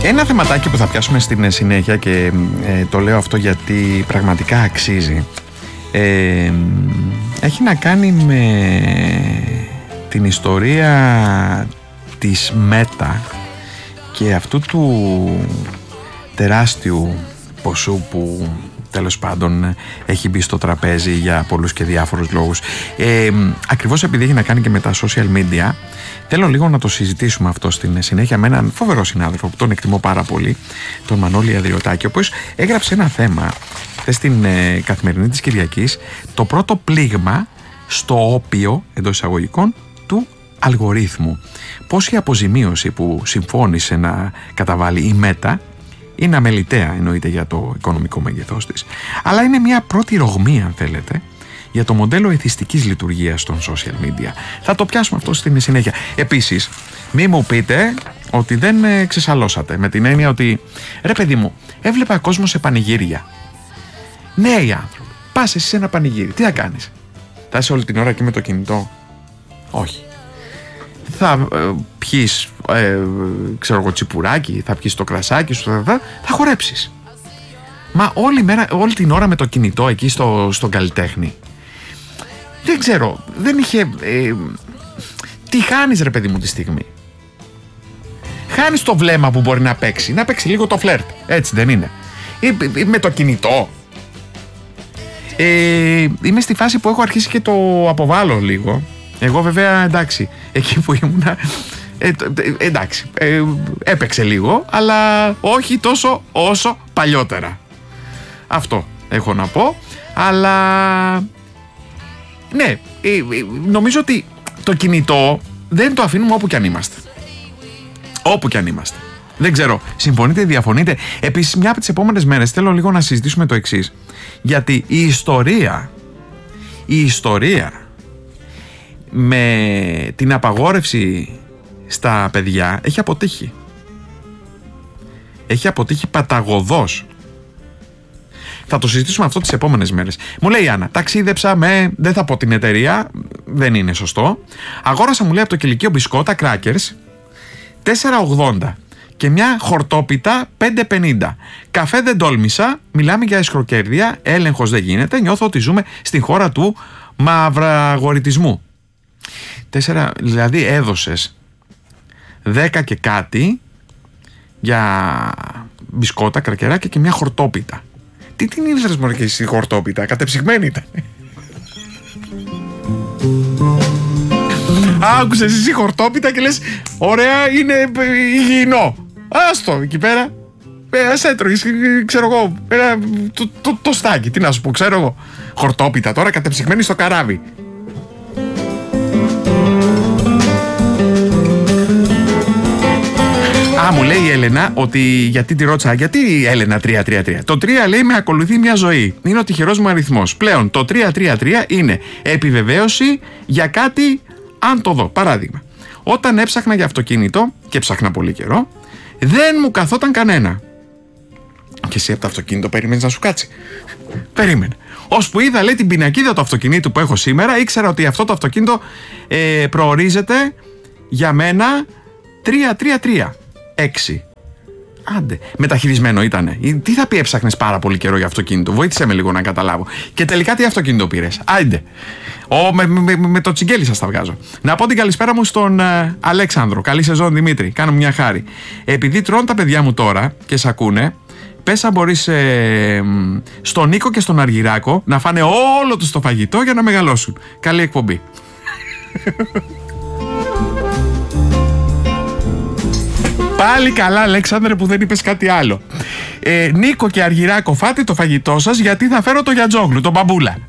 Ένα θεματάκι που θα πιάσουμε στην συνέχεια και το λέω αυτό γιατί πραγματικά αξίζει, έχει να κάνει με την ιστορία της Μέτα και αυτού του τεράστιου ποσού που τέλος πάντων έχει μπει στο τραπέζι για πολλούς και διάφορους λόγους. Ακριβώς επειδή έχει να κάνει και με τα social media, θέλω λίγο να το συζητήσουμε αυτό στην συνέχεια με έναν φοβερό συνάδελφο που τον εκτιμώ πάρα πολύ, τον Μανώλη Αδριωτάκη, ο οποίος έγραψε ένα θέμα χθες στην Καθημερινή της Κυριακής, το πρώτο πλήγμα στο όπιο εντός εισαγωγικών του αλγορίθμου. Πώς η αποζημίωση που συμφώνησε να καταβάλει η Μέτα είναι αμεληταία, εννοείται, για το οικονομικό μέγεθός της, αλλά είναι μια πρώτη ρογμή, αν θέλετε, για το μοντέλο εθιστικής λειτουργίας των social media. Θα το πιάσουμε αυτό στην συνέχεια. Επίσης, μη μου πείτε ότι δεν ξεσαλώσατε, με την έννοια ότι ρε παιδί μου, έβλεπα κόσμο σε πανηγύρια. Νέοι άνθρωποι, πας εσύ σε ένα πανηγύρι, τι θα κάνεις? Θα είσαι όλη την ώρα εκεί με το κινητό? Όχι. Θα πιείς ξέρω εγώ τσιπουράκι, θα πιείς το κρασάκι σου, θα χορέψεις. Μα όλη την ώρα με το κινητό εκεί στον καλλιτέχνη, δεν ξέρω, δεν είχε τι χάνεις ρε παιδί μου τη στιγμή? Χάνεις το βλέμμα που μπορεί να παίξει λίγο το φλερτ, έτσι δεν είναι? Με το κινητό. Είμαι στη φάση που έχω αρχίσει και το αποβάλλω λίγο. Εγώ βέβαια εντάξει, εκεί που ήμουνα εντάξει, έπαιξε λίγο, αλλά όχι τόσο όσο παλιότερα. Αυτό έχω να πω. Αλλά ναι, νομίζω ότι το κινητό δεν το αφήνουμε όπου κι αν είμαστε. Όπου κι αν είμαστε. Δεν ξέρω, συμφωνείτε ή διαφωνείτε? Επίσης, μια από τις επόμενες μέρες θέλω λίγο να συζητήσουμε το εξής. Γιατί η ιστορία με την απαγόρευση στα παιδιά έχει αποτύχει. Έχει αποτύχει παταγωδώς. Θα το συζητήσουμε αυτό τις επόμενες μέρες. Μου λέει η Άννα, ταξίδεψα δεν θα πω την εταιρεία, δεν είναι σωστό. Αγόρασα, μου λέει, από το κηλικείο μπισκότα crackers 4,80 και μια χορτόπιτα 5,50. Καφέ δεν τόλμησα, μιλάμε για αισχροκέρδεια, έλεγχος δεν γίνεται, νιώθω ότι ζούμε στην χώρα του μαυραγορητισμού. 4, δηλαδή έδωσες 10 και κάτι για μπισκότα, κρακεράκια και μια χορτόπιτα. Τι την ήλθες μωρέ και εσύ χορτόπιτα? Κατεψυγμένη ήταν. Άκουσες εσύ χορτόπιτα και λες ωραία, είναι υγιεινό. Άστο εκεί πέρα. Ας έτρωγες, ξέρω εγώ, το στάκι, τι να σου πω, ξέρω εγώ. Χορτόπιτα τώρα κατεψυγμένη στο καράβι. Μου λέει η Έλενα ότι, γιατί τη ρώτησα, γιατί η Έλενα 333? Το 3 λέει με ακολουθεί μια ζωή. Είναι ο τυχερός μου αριθμός. Πλέον το 333 είναι επιβεβαίωση για κάτι, αν το δω. Παράδειγμα, όταν έψαχνα για αυτοκίνητο και ψάχνα πολύ καιρό, δεν μου καθόταν κανένα. Και εσύ από το αυτοκίνητο περίμενες να σου κάτσει? Περίμενε. Ώσπου είδα, λέει, την πινακίδα του αυτοκινήτου που έχω σήμερα, ήξερα ότι αυτό το αυτοκίνητο προορίζεται για μένα 333. 6. Άντε. Μεταχειρισμένο ήτανε. Τι θα πει έψαχνες πάρα πολύ καιρό για αυτοκίνητο? Βοήθησε με λίγο να καταλάβω. Και τελικά τι αυτοκίνητο πήρες? Άντε. Με το τσιγκέλι σας τα βγάζω. Να πω την καλησπέρα μου στον Αλέξανδρο. Καλή σεζόν, Δημήτρη. Κάνω μια χάρη. Επειδή τρώνε τα παιδιά μου τώρα και σ' ακούνε, πες αν μπορείς στον Νίκο και στον Αργυράκο να φάνε όλο τους το φαγητό για να μεγαλώσουν. Καλή εκπομπή. Πάλι καλά, Αλέξανδρε, που δεν είπες κάτι άλλο. Νίκο και Αργυράκο, φάτε το φαγητό σας, γιατί θα φέρω το Γιατζόγλου, τον μπαμπούλα.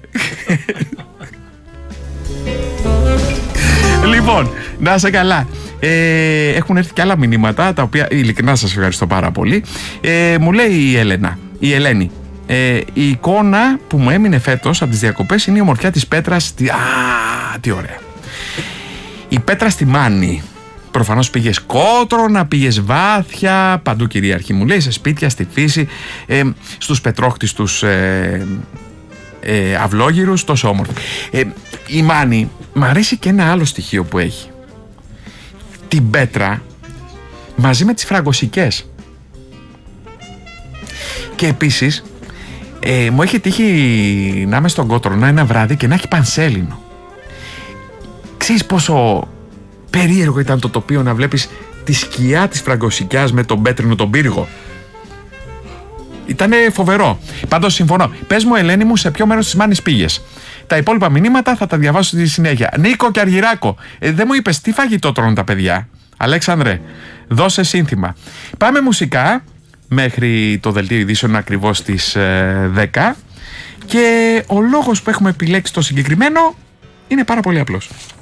Λοιπόν, να είσαι καλά. Έχουν έρθει και άλλα μηνύματα, τα οποία ειλικρινά σας ευχαριστώ πάρα πολύ. Μου λέει η Ελένη, η εικόνα που μου έμεινε φέτος από τις διακοπές είναι η ομορφιά της Πέτρας. Τι ωραία. Η Πέτρα στη Μάνη. Προφανώς πήγες Κότρονα, πήγες Βάθια, παντού κυρίαρχη, μου λέει, σε σπίτια, στη φύση, στους πετρόχτιστους αυλόγυρους, τόσο όμορφη. Η Μάνη, μ' αρέσει και ένα άλλο στοιχείο που έχει. Την Πέτρα μαζί με τις φραγκοσικές. Και επίσης μου έχει τύχει να είμαι στον Κότρονα ένα βράδυ και να έχει πανσέλινο. Ξέρεις πόσο περίεργο ήταν το τοπίο να βλέπεις τη σκιά της Φραγκοσικιάς με τον πέτρινο τον πύργο. Ήτανε φοβερό. Πάντως συμφωνώ. Πες μου, Ελένη μου, σε ποιο μέρος της Μάνης πήγες? Τα υπόλοιπα μηνύματα θα τα διαβάσω στη συνέχεια. Νίκο και Αργυράκο, δεν μου είπες τι φαγητό τρώνε τα παιδιά? Αλέξανδρε, δώσε σύνθημα. Πάμε μουσικά μέχρι το δελτίο ειδήσεων ακριβώς στις 10 και ο λόγος που έχουμε επιλέξει το συγκεκριμένο είναι πάρα πολύ απλός.